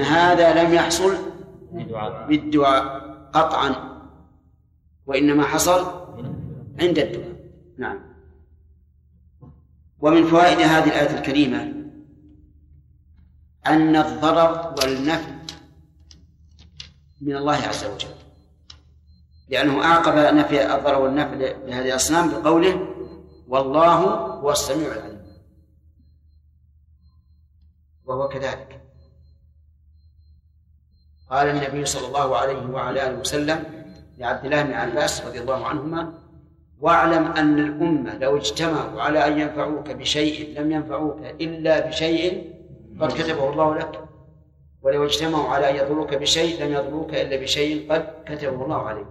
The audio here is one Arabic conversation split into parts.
هذا لم يحصل بالدعاء قطعا، وإنما حصل عند الدعاء. نعم. ومن فوائد هذه الآية الكريمة أن الضرر والنفع من الله عز وجل، لأنه أعقب نفي الضرر والنفع لهذه الأصنام بقوله والله هو السميع العليم، وهو كذلك. قال النبي صلى الله عليه وعلى آله وسلم لعبد الله بن عباس رضي الله عنهما: واعلم أن الأمة لو اجتمعوا على أن ينفعوك بشيء لم ينفعوك إلا بشيء قد كتبه الله لك، ولو اجتمعوا على أن يضروك بشيء لم يضروك إلا بشيء قد كتبه الله عليك.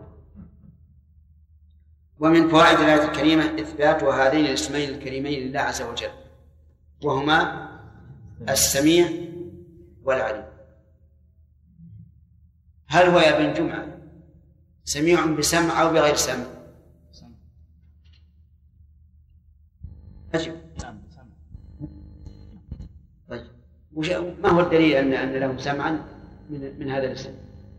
ومن فوائد الآية الكريمة إثبات هذين الاسمين الكريمين لله عز وجل، وهما السميع والعليم. هل هو يا ابن جمعة سميع بسمع أو بغير سمع؟ أجب. طيب ما هو الدليل أن لهم سمعا من هذا الاسم؟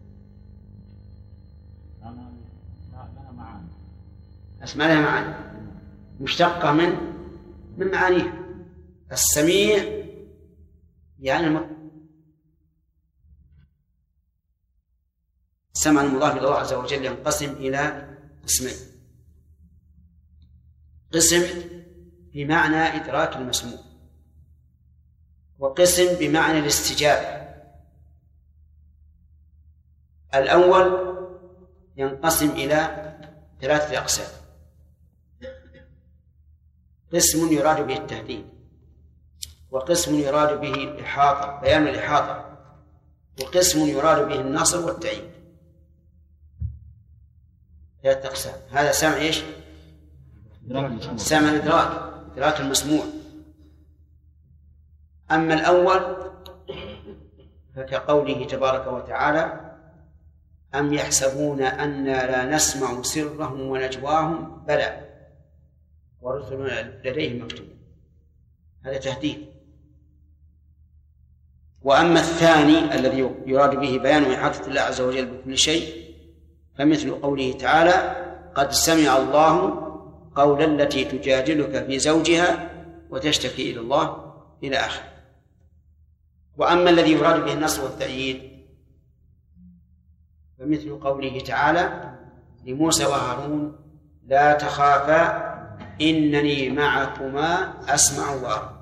أسماء لها معاني مشتقة من معانيها. السميع يعني السمع المضاف إلى الله عز وجل ينقسم إلى قسمين: قسم بمعنى إدراك المسموع، وقسم بمعنى الاستجابة. الأول ينقسم إلى 3 أقسام: قسم يراد به التهديد، وقسم يراد به الإحاطة بيان الإحاطة، وقسم يراد به النصر والتأييد. 3 أقسام. هذا سمع إيش؟ سمع الإدراك، إدراك المسموع. أما الأول فكقوله تبارك وتعالى: أم يحسبون أنا لا نسمع سرهم ونجواهم بلى ورسلنا لديهم مكتوبون. هذا تهديد. وأما الثاني الذي يراد به بيان إحاطة الله عز وجل بكل شيء فمثل قوله تعالى: قد سمع الله قول التي تجادلك في زوجها وتشتكي إلى الله إلى آخره. وأما الذي يراد به النصر والتأييد فمثل قوله تعالى لموسى وهارون: لا تخافا إنني معكما أسمع وأرى.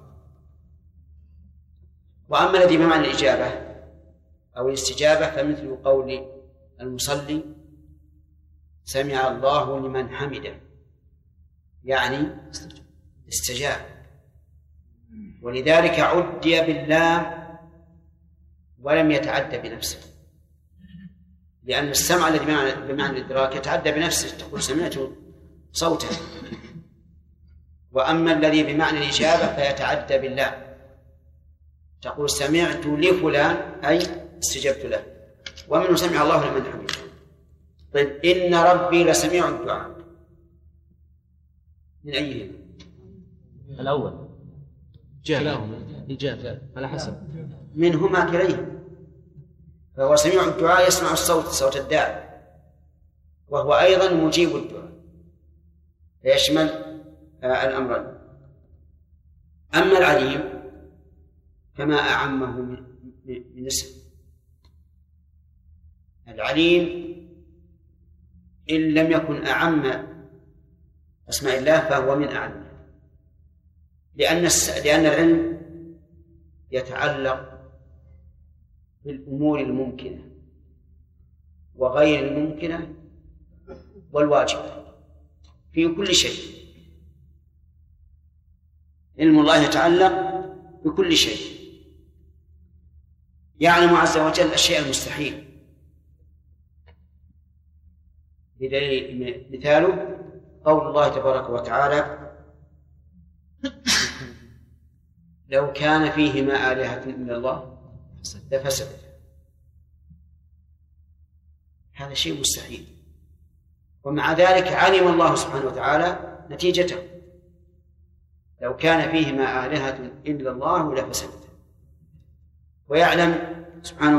وأما الذي بمعنى الإجابة أو الاستجابة فمثل قول المصلي: سمع الله لمن حمده، يعني استجاب. ولذلك عدي بالله ولم يتعدى بنفسه، لأن السمع الذي بمعنى الإدراك يتعدى بنفسه، تقول سمعت صوته. وأما الذي بمعنى الإجابة فيتعدى بالله، تقول سمعت لفلان أي استجبت له. ومنه سمع الله لمن حمده. طيب إن ربي لسميع الدعاء، من أيهم؟ الأول إجابة على حسب منهما كليهم. فهو سميع الدعاء يسمع الصوت، صوت الداعي، وهو أيضا مجيب الدعاء، فيشمل الأمرين. أما العليم فما أعمه من اسم. العليم إن لم يكن أعم أسماء الله فهو من أعم، لأن العلم يتعلق بالأمور الممكنة وغير الممكنة والواجبة في كل شيء. علم الله يتعلق بكل شيء، يعلم عز وجل الشيء المستحيل. مثاله قول الله تبارك وتعالى: لو كان فيهما آلهة إلا الله لفسدتا. هذا شيء مستحيل، ومع ذلك علم الله سبحانه وتعالى نتيجته: لو كان فيهما آلهة إلا الله لفسدتا. ويعلم سبحانه